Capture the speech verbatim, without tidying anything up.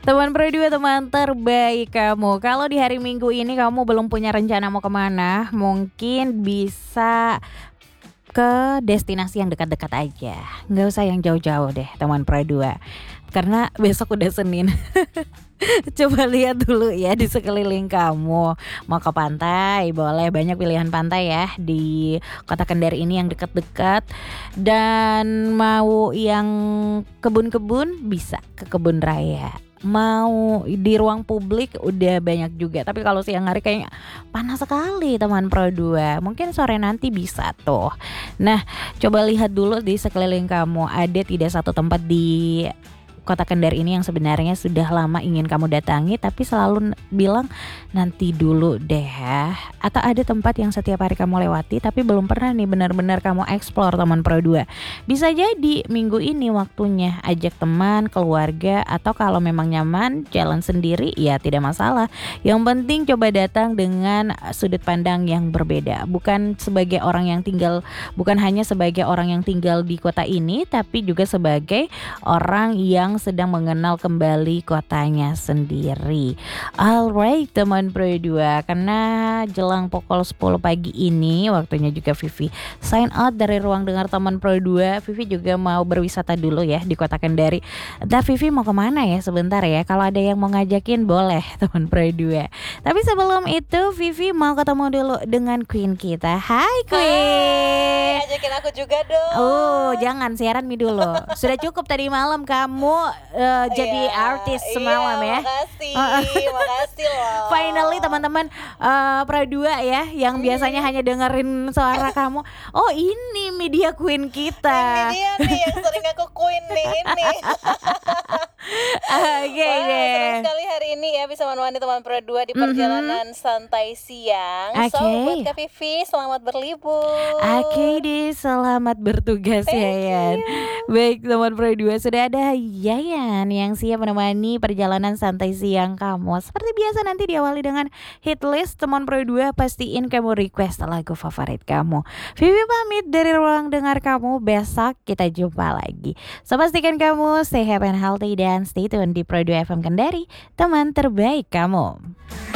Teman Pro dua, teman terbaik kamu. Kalau di hari Minggu ini kamu belum punya rencana mau kemana, mungkin bisa ke destinasi yang dekat-dekat aja. Nggak usah yang jauh-jauh deh teman Pro dua, karena besok udah Senin. Coba lihat dulu ya di sekeliling kamu. Mau ke pantai, boleh, banyak pilihan pantai ya di Kota Kendari ini yang dekat-dekat. Dan mau yang kebun-kebun, bisa ke kebun raya. Mau di ruang publik udah banyak juga. Tapi kalau siang hari kayaknya panas sekali teman Pro dua. Mungkin sore nanti bisa tuh. Nah, coba lihat dulu di sekeliling kamu, ada tidak satu tempat di Kota Kendari ini yang sebenarnya sudah lama ingin kamu datangi tapi selalu n- bilang nanti dulu deh. Atau ada tempat yang setiap hari kamu lewati tapi belum pernah nih benar-benar kamu explore teman Pro dua. Bisa jadi minggu ini waktunya ajak teman, keluarga, atau kalau memang nyaman jalan sendiri ya tidak masalah. Yang penting coba datang dengan sudut pandang yang berbeda. Bukan sebagai orang yang tinggal, bukan hanya sebagai orang yang tinggal di kota ini, tapi juga sebagai orang yang sedang mengenal kembali kotanya sendiri. Alright teman Pro dua, karena jelang pukul sepuluh pagi ini waktunya juga Vivi sign out dari ruang dengar teman Pro dua. Vivi juga mau berwisata dulu ya di Kota Kendari. Entah Vivi mau kemana ya sebentar ya. Kalau ada yang mau ngajakin boleh teman Pro dua. Tapi sebelum itu Vivi mau ketemu dulu dengan Queen kita. Hai Queen. Hai, ajakin aku juga dong. Oh, jangan, siaran mi dulu. Sudah cukup tadi malam kamu uh, jadi Iya, artis semalam iya, ya. Makasih, Uh-uh. makasih loh. Finally teman-teman, uh, Pro dua ya yang biasanya hanya dengerin suara kamu. Oh, ini media queen kita. Ini dia nih yang sering aku queen nih ini. Oke Wah, deh. seru sekali hari ini ya bisa menemani teman Pro dua di perjalanan santai siang. So Oke. buat Kak Vivi, selamat berlibur. Oke deh, selamat bertugas Thank Yayan. you. Baik teman Pro dua, sudah ada Yayan yang siap menemani perjalanan santai siang kamu. Seperti biasa nanti diawali dengan hit list teman Pro dua, pastiin kamu request lagu favorit kamu. Vivi pamit dari ruang dengar kamu, besok kita jumpa lagi. So pastikan kamu stay happy and healthy dan stay tune di Pro dua F M Kendari, teman terbaik kamu.